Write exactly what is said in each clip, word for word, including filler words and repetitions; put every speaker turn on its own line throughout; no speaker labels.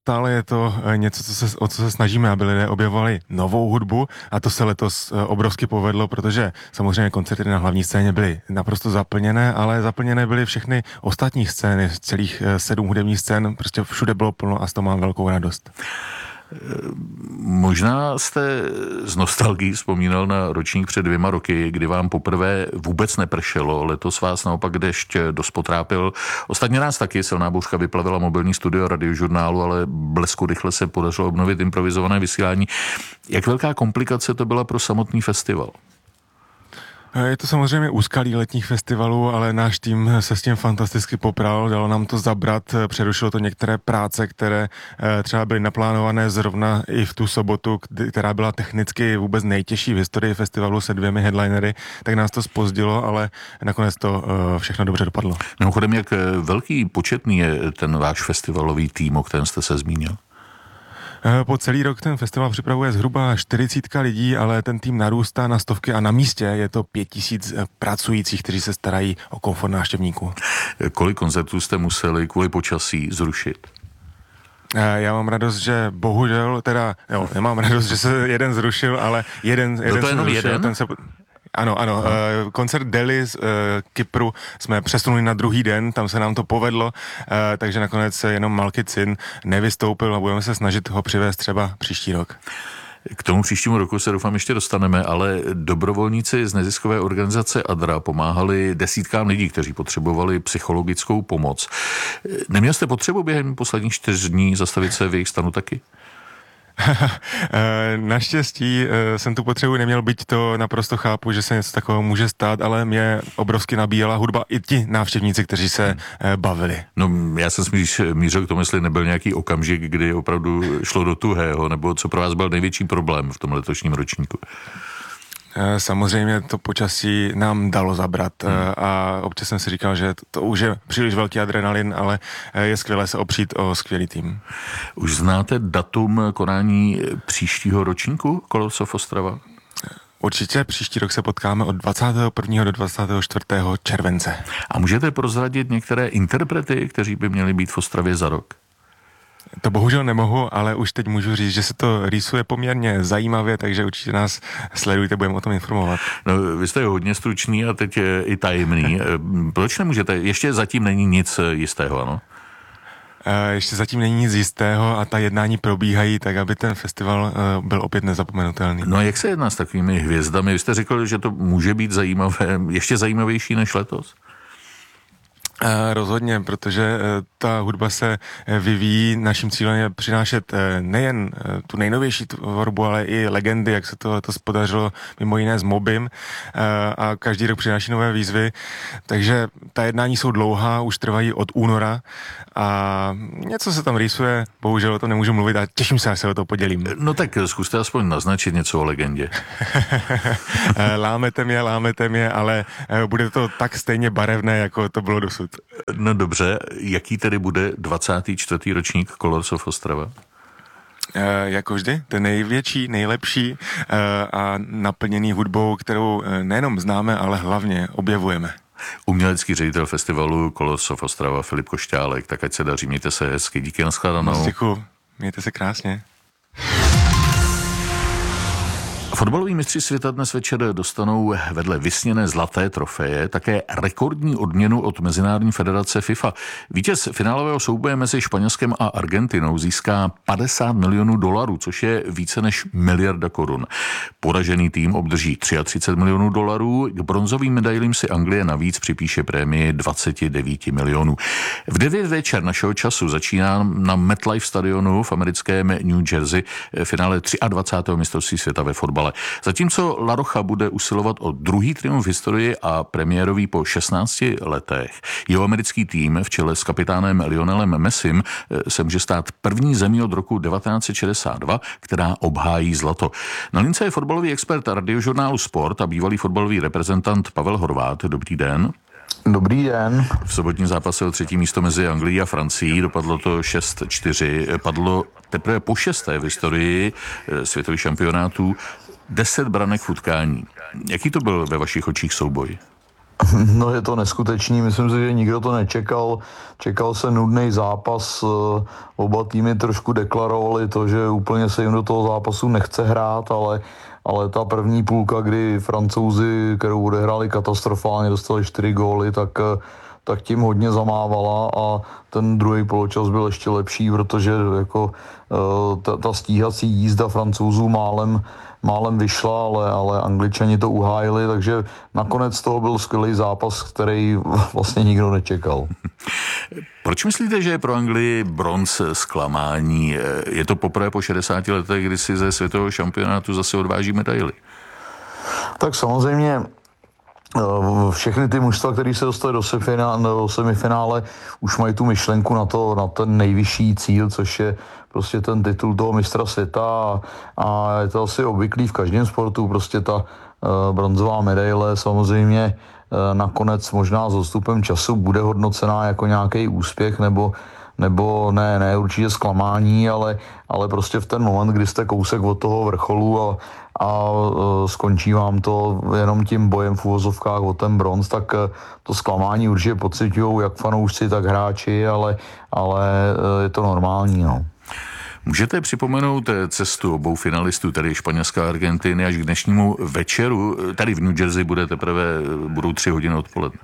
neustále je to něco, co se, o co se snažíme, aby lidé objevovali novou hudbu, a to se letos obrovsky povedlo, protože samozřejmě koncerty na hlavní scéně byly naprosto zaplněné, ale zaplněné byly všechny ostatní scény, celých sedm hudebních scén, prostě všude bylo plno a z toho mám velkou radost.
Možná jste z nostalgií vzpomínal na ročník před dvěma roky, kdy vám poprvé vůbec nepršelo. Letos vás naopak dešť dost potrápil. Ostatně nás taky silná bouřka vyplavila mobilní studio Radiožurnálu, ale blesku rychle se podařilo obnovit improvizované vysílání. Jak velká komplikace to byla pro samotný festival?
Je to samozřejmě úskalí letních festivalů, ale náš tým se s tím fantasticky popral, dalo nám to zabrat, přerušilo to některé práce, které třeba byly naplánované zrovna i v tu sobotu, která byla technicky vůbec nejtěžší v historii festivalu se dvěmi headlinery, tak nás to zpozdilo, ale nakonec to všechno dobře dopadlo.
Mimochodem, jak velký početný je ten váš festivalový tým, o kterém jste se zmínil?
Po celý rok ten festival připravuje zhruba čtyřicítka lidí, ale ten tým narůstá na stovky a na místě je to pět tisíc pracujících, kteří se starají o komfort návštěvníků.
Kolik koncertů jste museli kvůli počasí zrušit?
Já mám radost, že bohužel, teda, jo, nemám radost, že se jeden zrušil, ale jeden, jeden
no to
se
jenom
zrušil,
jeden?
ten se... Ano, ano, uh, koncert Deli z uh, Kypru jsme přesunuli na druhý den, tam se nám to povedlo, uh, takže nakonec jenom Malky Cin nevystoupil a budeme se snažit ho přivést třeba příští rok.
K tomu příštímu roku se doufám ještě dostaneme, ale dobrovolníci z neziskové organizace Adra pomáhali desítkám lidí, kteří potřebovali psychologickou pomoc. Neměl jste potřebu během posledních čtyř dní zastavit se v jejich stanu taky?
Naštěstí jsem tu potřebu neměl, byť to naprosto chápu, že se něco takového může stát, ale mě obrovsky nabíjela hudba i ti návštěvníci, kteří se bavili.
No, já jsem smíř, mířil k tomu, jestli nebyl nějaký okamžik, kdy opravdu šlo do tuhého, nebo co pro vás byl největší problém v tom letošním ročníku?
Samozřejmě to počasí nám dalo zabrat hmm. a občas jsem si říkal, že to, to už je příliš velký adrenalin, ale je skvělé se opřít o skvělý tým.
Už znáte datum konání příštího ročníku Colors of Ostrava?
Určitě příští rok se potkáme od dvacátého prvního do dvacátého čtvrtého července.
A můžete prozradit některé interprety, kteří by měli být v Ostravě za rok?
To bohužel nemohu, ale už teď můžu říct, že se to rýsuje poměrně zajímavě, takže určitě nás sledujte, budeme o tom informovat.
No, vy jste hodně stručný a teď je i tajemný. Proč nemůžete? Ještě zatím není nic jistého, ano?
Ještě zatím není nic jistého a ta jednání probíhají tak, aby ten festival byl opět nezapomenutelný.
No a jak se jedná s takovými hvězdami? Vy jste řekl, že to může být zajímavé, ještě zajímavější než letos?
Rozhodně, protože ta hudba se vyvíjí. Naším cílem je přinášet nejen tu nejnovější tvorbu, ale i legendy, jak se to, to podařilo mimo jiné s Mobim, a každý rok přináší nové výzvy. Takže ta jednání jsou dlouhá, už trvají od února a něco se tam rýsuje, bohužel o tom nemůžu mluvit a těším se, až se o to podělím.
No tak zkuste aspoň naznačit něco o legendě.
Lámete mě, lámete mě, ale bude to tak stejně barevné, jako to bylo dosud.
No dobře, jaký tedy bude dvacátý čtvrtý ročník Colors of Ostrava?
E, jako vždy, ten největší, nejlepší e, a naplněný hudbou, kterou nejenom známe, ale hlavně objevujeme.
Umělecký ředitel festivalu Colors of Ostrava Filip Košťálek, tak ať se daří, mějte se hezky, díky, nashledanou.
Děkuju, mějte se krásně.
Fotbaloví mistři světa dnes večer dostanou vedle vysněné zlaté trofeje také rekordní odměnu od Mezinárodní federace FIFA. Vítěz finálového souboje mezi Španělskem a Argentinou získá padesát milionů dolarů, což je více než miliarda korun. Poražený tým obdrží třicet tři milionů dolarů, k bronzovým medailím si Anglie navíc připíše prémii dvacet devět milionů. V devět večer našeho času začíná na MetLife stadionu v americkém New Jersey finále dvacátého třetího mistrovství světa ve fotbale. Zatímco La Rocha bude usilovat o druhý triumf v historii a premiérový po šestnácti letech, jeho americký tým v čele s kapitánem Lionelem Messim se může stát první zemí od roku devatenáct set šedesát dva, která obhájí zlato. Na lince je fotbalový expert Radiožurnálu Sport a bývalý fotbalový reprezentant Pavel Horvát. Dobrý den.
Dobrý den.
V sobotním zápase o třetí místo mezi Anglií a Francií dopadlo to šest čtyři. Padlo teprve po šesté v historii světových šampionátů deset branek v utkání. Jaký to byl ve vašich očích souboj?
No je to neskutečný, myslím si, že nikdo to nečekal. Čekal se nudný zápas, oba týmy trošku deklarovali to, že úplně se jim do toho zápasu nechce hrát, ale, ale ta první půlka, kdy Francouzi, kterou odehráli katastrofálně, dostali čtyři góly, tak, tak tím hodně zamávala a ten druhý poločas byl ještě lepší, protože jako ta, ta stíhací jízda Francouzů málem málem vyšla, ale, ale Angličani to uhájili, takže nakonec toho byl skvělý zápas, který vlastně nikdo nečekal.
Proč myslíte, že je pro Anglii bronz zklamání? Je to poprvé po šedesáti letech, kdy si ze světového šampionátu zase odváží medaily?
Tak samozřejmě všechny ty mužstva, které se dostaly do, do semifinále, už mají tu myšlenku na, to, na ten nejvyšší cíl, což je prostě ten titul toho mistra světa a, a je to asi obvyklý v každém sportu, prostě ta uh, bronzová medaile samozřejmě uh, nakonec možná s odstupem času bude hodnocená jako nějaký úspěch nebo nebo ne, ne určitě zklamání, ale, ale prostě v ten moment, kdy jste kousek od toho vrcholu a, a skončí vám to jenom tím bojem v uvozovkách o ten bronz, tak to zklamání určitě pociťují jak fanoušci, tak hráči, ale, ale je to normální, no.
Můžete připomenout cestu obou finalistů, tedy Španělska a Argentiny, až k dnešnímu večeru? Tady v New Jersey bude teprve, budou tři hodiny odpoledne.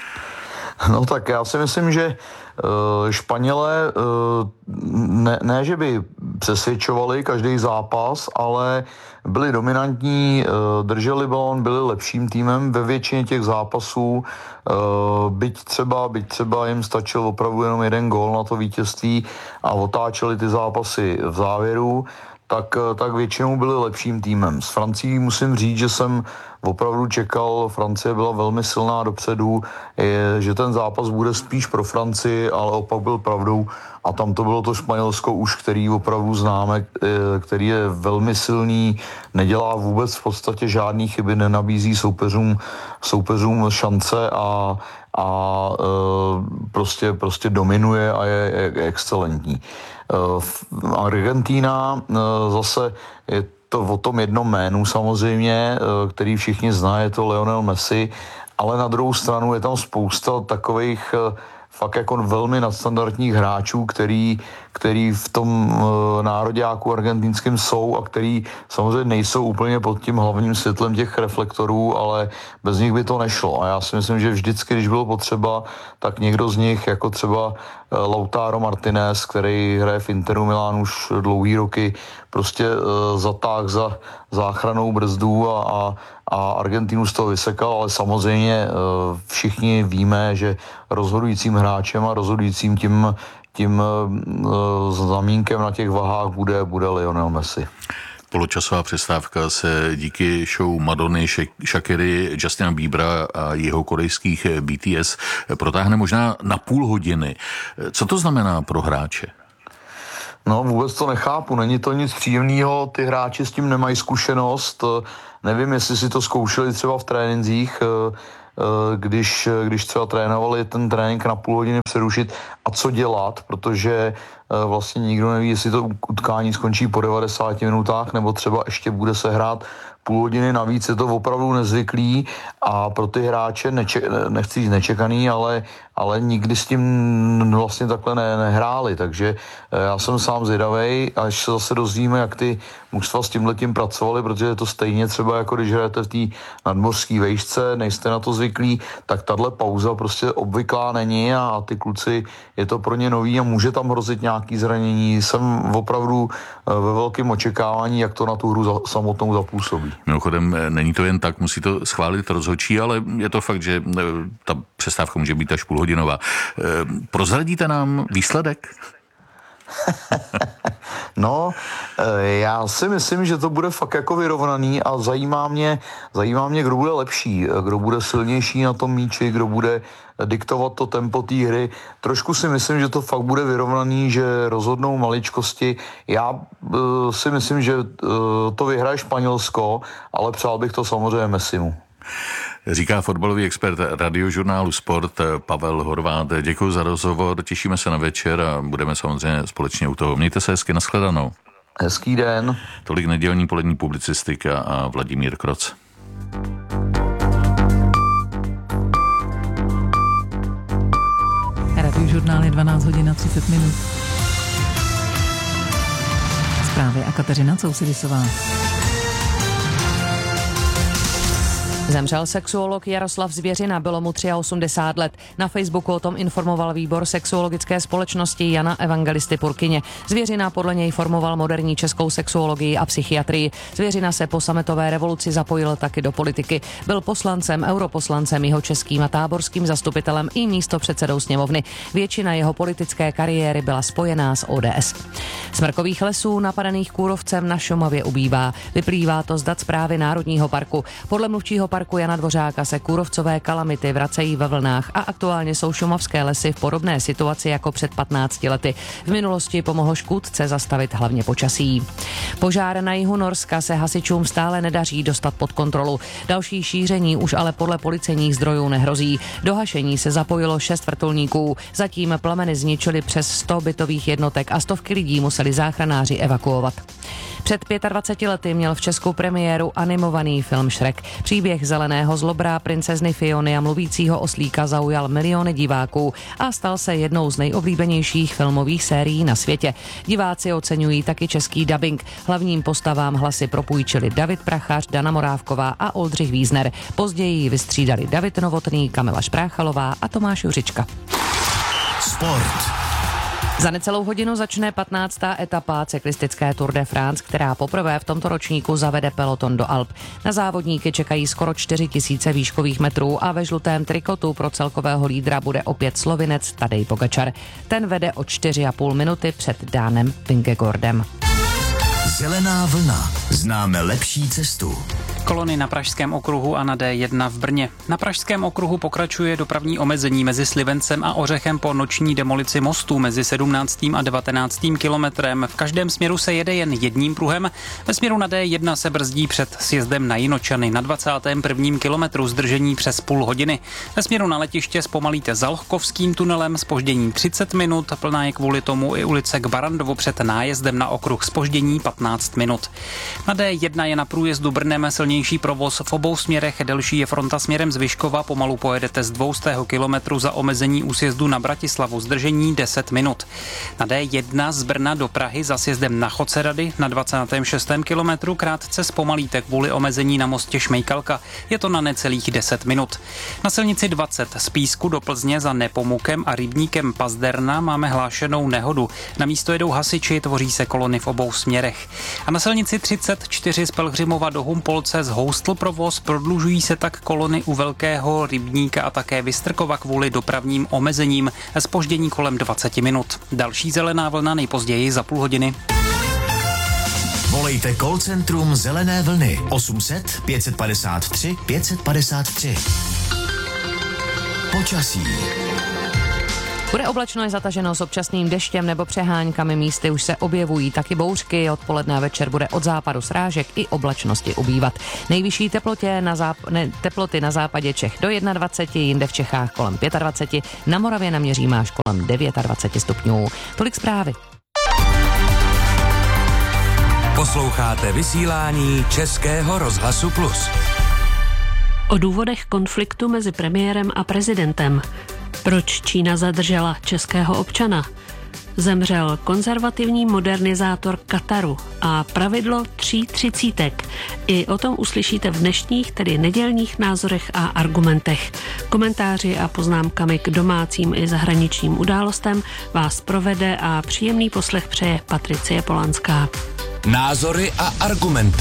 No tak já si myslím, že Španělé ne, ne, že by přesvědčovali každý zápas, ale byli dominantní, drželi balón, byli lepším týmem ve většině těch zápasů, byť třeba, byť třeba jim stačil opravdu jenom jeden gól na to vítězství a otáčeli ty zápasy v závěru, tak, tak většinou byli lepším týmem. S Francií musím říct, že jsem opravdu čekal, Francie byla velmi silná dopředu, je, že ten zápas bude spíš pro Francii, ale opak byl pravdou a tam to bylo to Španělsko už, který opravdu známe, který je velmi silný, nedělá vůbec v podstatě žádný chyby, nenabízí soupeřům, soupeřům šance a, a prostě, prostě dominuje a je, je, je excelentní. Argentína zase je to o tom jednom jménu samozřejmě, který všichni znají, je to Lionel Messi, ale na druhou stranu je tam spousta takových fakt jako velmi nadstandardních hráčů, který, který v tom nároďáku argentinském jsou a který samozřejmě nejsou úplně pod tím hlavním světlem těch reflektorů, ale bez nich by to nešlo. A já si myslím, že vždycky, když bylo potřeba, tak někdo z nich, jako třeba Lautaro Martinez, který hraje v Interu Milán už dlouhý roky, prostě zatáhl za záchrannou brzdu a, a, a Argentinu z toho vysekal, ale samozřejmě všichni víme, že rozhodujícím hráčem a rozhodujícím tím, tím zamínkem na těch vahách bude, bude Lionel Messi.
Poločasová přestávka se díky show Madony, Shakiry, Justina Biebera a jeho korejských B T S protáhne možná na půl hodiny. Co to znamená pro hráče?
No vůbec to nechápu, není to nic příjemného, ty hráči s tím nemají zkušenost, nevím, jestli si to zkoušeli třeba v trénincích, když, když třeba trénovali ten trénink na půl hodiny přerušit a co dělat, protože vlastně nikdo neví, jestli to utkání skončí po devadesáti minutách nebo třeba ještě bude se hrát půl hodiny navíc, je to opravdu nezvyklý a pro ty hráče, neče, nechci říct nečekaný, ale, ale nikdy s tím vlastně takhle ne, nehráli, takže já jsem sám zvědavej, až se zase dozvíme, jak ty mužstva s tímhletím pracovali, protože je to stejně třeba jako když hrajete v té nadmořské vejšce, nejste na to zvyklí, tak tahle pauza prostě obvyklá není a ty kluci, je to pro ně nový a může tam hrozit nějaký zranění. Jsem opravdu ve velkém očekávání, jak to na tu hru za, samotnou zapůsobí.
Mimochodem, není to jen tak, musí to schválit rozhodčí, ale je to fakt, že ta přestávka může být až půlhodinová. Prozradíte nám výsledek?
No, já si myslím, že to bude fakt jako vyrovnaný a zajímá mě, zajímá mě, kdo bude lepší, kdo bude silnější na tom míči, kdo bude diktovat to tempo té hry. Trošku si myslím, že to fakt bude vyrovnaný, že rozhodnou maličkosti. Já uh, si myslím, že uh, to vyhraje Španělsko, ale přál bych to samozřejmě Messimu.
Říká fotbalový expert radiožurnálu Sport Pavel Horváth. Děkuji za rozhovor, těšíme se na večer a budeme samozřejmě společně u toho. Mějte se hezky, nashledanou.
Hezký den.
Tolik nedělní polední publicistika a Vladimír Kroc.
Tvůj žurnál je dvanáct hodin a třicet minut. Zprávy a Kateřina Cousidisová.
Zemřel sexuolog Jaroslav Zvěřina, bylo mu osmdesát tři let. Na Facebooku o tom informoval výbor sexuologické společnosti Jana Evangelisty Purkyně. Zvěřina podle něj formoval moderní českou sexuologii a psychiatrii. Zvěřina se po sametové revoluci zapojil taky do politiky. Byl poslancem, europoslancem, jihočeským a táborským zastupitelem i místopředsedou sněmovny. Většina jeho politické kariéry byla spojená s O D S. Smrkových lesů napadených kůrovcem na Šumavě ubývá. Vyplývá to z dat zprávy Národního parku. Podle mluvčího parku Jana Dvořáka se kůrovcové kalamity vracejí ve vlnách a aktuálně jsou šumavské lesy v podobné situaci jako před patnácti lety. V minulosti pomohlo škůdce zastavit hlavně počasí. Požár na jihu Norska se hasičům stále nedaří dostat pod kontrolu. Další šíření už ale podle policejních zdrojů nehrozí. Do hašení se zapojilo šest vrtulníků. Zatím plameny zničily přes sto bytových jednotek a stovky lidí museli záchranáři evakuovat. Před dvaceti pěti lety měl v Česku premiéru animovaný film Shrek. Příběh zeleného zlobra, princezny Fiony a mluvícího oslíka zaujal miliony diváků a stal se jednou z nejoblíbenějších filmových sérií na světě. Diváci oceňují taky český dabing. Hlavním postavám hlasy propůjčili David Prachař, Dana Morávková a Oldřich Vízner. Později ji vystřídali David Novotný, Kamila Špráchalová a Tomáš Juřička.
Sport.
Za necelou hodinu začne patnáctá etapa cyklistické Tour de France, která poprvé v tomto ročníku zavede peloton do Alp. Na závodníky čekají skoro čtyři tisíce výškových metrů a ve žlutém trikotu pro celkového lídra bude opět Slovinec Tadej Pogačar. Ten vede o čtyři a půl minuty před Dánem Vingegaardem.
Zelená vlna. Známe lepší cestu.
Kolony na Pražském okruhu a na D jedna v Brně. Na Pražském okruhu pokračuje dopravní omezení mezi Slivencem a Ořechem po noční demolici mostu mezi sedmnáctým a devatenáctým kilometrem. V každém směru se jede jen jedním pruhem. Ve směru na D jedna se brzdí před sjezdem na Jinočany. Na dvacátém prvním kilometru zdržení přes půl hodiny. Ve směru na letiště zpomalíte za Lhkovským tunelem zpoždění třicet minut. Plná je kvůli tomu i ulice k Barandovu před nájezdem na okruh zpoždění patnáct minut. Na D jedna je na průjezdu Brnem silnější provoz v obou směrech, delší je fronta směrem z Vyškova, pomalu pojedete z dvoustého kilometru za omezení úsjezdu na Bratislavu, zdržení deset minut. Na D jedna z Brna do Prahy za sjezdem na Chocerady na dvacátém šestém kilometru krátce zpomalíte kvůli omezení na mostě Šmejkalka, je to na necelých deset minut. Na silnici dvacet z Písku do Plzně za Nepomukem a rybníkem Pazderna máme hlášenou nehodu. Na místo jedou hasiči, tvoří se kolony v obou směrech. A na silnici třicet čtyři z Pelhřimova do Humpolce zhoustl provoz, prodlužují se tak kolony u Velkého Rybníka a také Vystrkova kvůli dopravním omezením, zpoždění kolem dvacet minut. Další zelená vlna nejpozději za půl hodiny.
Volejte call centrum Zelené vlny osm set pět padesát tři pět padesát tři. Počasí.
Bude oblačno je zataženo s občasným deštěm nebo přeháňkami, místy už se objevují taky bouřky, odpoledne a večer bude od západu srážek i oblačnosti ubývat. Nejvyšší teplotě na záp- ne, teploty na západě Čech do dvacet jedna, jinde v Čechách kolem dvacet pět, na Moravě naměří máš kolem dvacet devět stupňů. Tolik zprávy.
Posloucháte vysílání Českého rozhlasu Plus.
O důvodech konfliktu mezi premiérem a prezidentem. Proč Čína zadržela českého občana? Zemřel konzervativní modernizátor Kataru a pravidlo tří třicítek. I o tom uslyšíte v dnešních, tedy nedělních názorech a argumentech. Komentáři a poznámkami k domácím i zahraničním událostem vás provede a příjemný poslech přeje Patricie Polanská.
Názory a argumenty.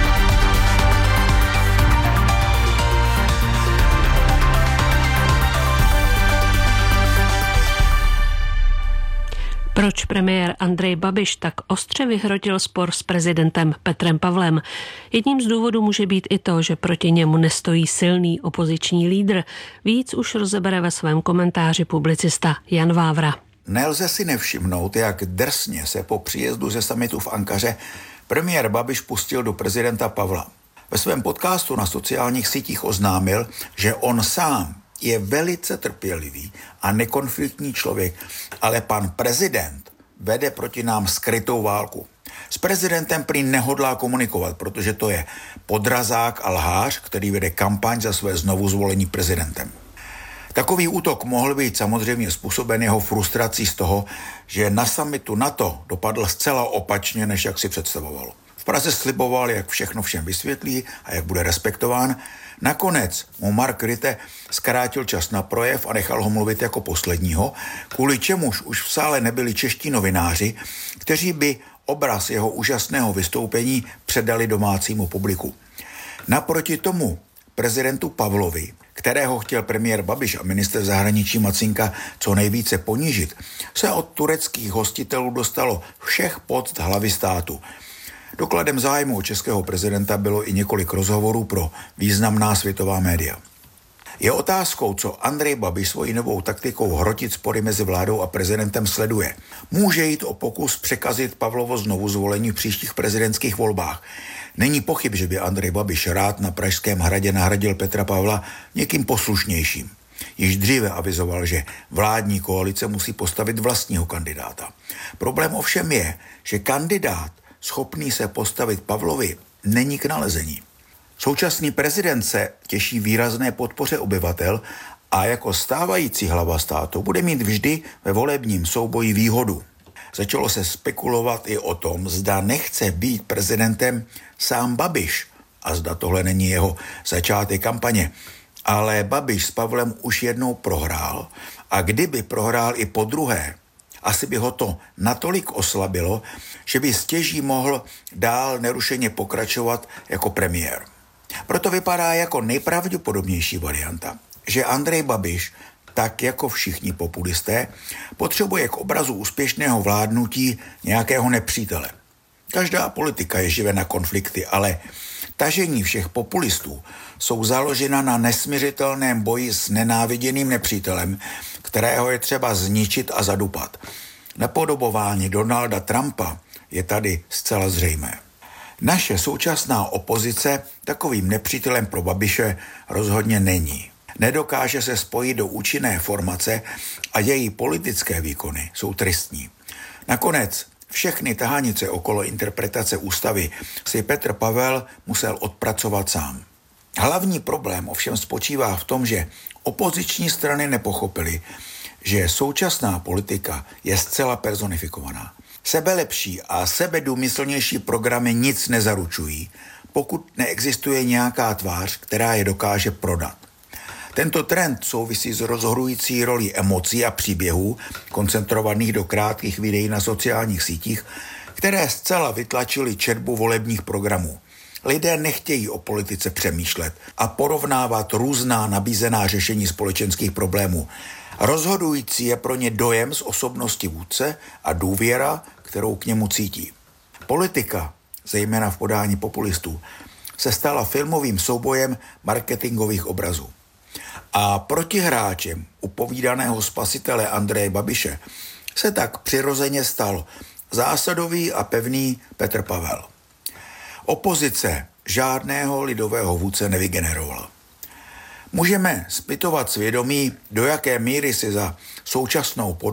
Proč premiér Andrej Babiš tak ostře vyhrotil spor s prezidentem Petrem Pavlem? Jedním z důvodů může být i to, že proti němu nestojí silný opoziční lídr. Víc už rozebere ve svém komentáři publicista Jan Vávra.
Nelze si nevšimnout, jak drsně se po příjezdu ze summitu v Ankaře premiér Babiš pustil do prezidenta Pavla. Ve svém podcastu na sociálních sítích oznámil, že on sám je velice trpělivý a nekonfliktní člověk, ale pan prezident vede proti nám skrytou válku. S prezidentem prý nehodlá komunikovat, protože to je podrazák a lhář, který vede kampaň za své znovuzvolení prezidentem. Takový útok mohl být samozřejmě způsoben jeho frustrací z toho, že na summitu NATO dopadl zcela opačně, než jak si představoval. V Praze sliboval, jak všechno všem vysvětlí a jak bude respektován. Nakonec mu Mark Rutte zkrátil čas na projev a nechal ho mluvit jako posledního, kvůli čemuž už v sále nebyli čeští novináři, kteří by obraz jeho úžasného vystoupení předali domácímu publiku. Naproti tomu prezidentu Pavlovi, kterého chtěl premiér Babiš a ministr zahraničí Macinka co nejvíce ponížit, se od tureckých hostitelů dostalo všech poct hlavy státu. Dokladem zájmu o českého prezidenta bylo i několik rozhovorů pro významná světová média. Je otázkou, co Andrej Babiš svojí novou taktikou hrotit spory mezi vládou a prezidentem sleduje. Může jít o pokus překazit Pavlovo znovu zvolení v příštích prezidentských volbách. Není pochyb, že by Andrej Babiš rád na Pražském hradě nahradil Petra Pavla někým poslušnějším. Již dříve avizoval, že vládní koalice musí postavit vlastního kandidáta. Problém ovšem je, že kandidát schopný se postavit Pavlovi není k nalezení. Současný prezident se těší výrazné podpoře obyvatel a jako stávající hlava státu bude mít vždy ve volebním souboji výhodu. Začalo se spekulovat i o tom, zda nechce být prezidentem sám Babiš a zda tohle není jeho začátek kampaně. Ale Babiš s Pavlem už jednou prohrál a kdyby prohrál i po druhé, asi by ho to natolik oslabilo, že by stěží mohl dál nerušeně pokračovat jako premiér. Proto vypadá jako nejpravděpodobnější varianta, že Andrej Babiš, tak jako všichni populisté, potřebuje k obrazu úspěšného vládnutí nějakého nepřítele. Každá politika je živena konflikty, ale tažení všech populistů jsou založena na nesmiřitelném boji s nenáviděným nepřítelem, kterého je třeba zničit a zadupat. Napodobování Donalda Trumpa je tady zcela zřejmé. Naše současná opozice takovým nepřítelem pro Babiše rozhodně není. Nedokáže se spojit do účinné formace a její politické výkony jsou tristní. Nakonec všechny tahanice okolo interpretace ústavy si Petr Pavel musel odpracovat sám. Hlavní problém ovšem spočívá v tom, že opoziční strany nepochopily, že současná politika je zcela personifikovaná. Sebelepší a sebedůmyslnější programy nic nezaručují, pokud neexistuje nějaká tvář, která je dokáže prodat. Tento trend souvisí s rozhodující rolí emocí a příběhů, koncentrovaných do krátkých videí na sociálních sítích, které zcela vytlačily četbu volebních programů. Lidé nechtějí o politice přemýšlet a porovnávat různá nabízená řešení společenských problémů. Rozhodující je pro ně dojem z osobnosti vůdce a důvěra, kterou k němu cítí. Politika, zejména v podání populistů, se stala filmovým soubojem marketingových obrazů. A protihráčem upovídaného spasitele Andreje Babiše se tak přirozeně stal zásadový a pevný Petr Pavel. Opozice žádného lidového vůdce nevygenerovala. Můžeme zpytovat svědomí, do jaké míry si za současnou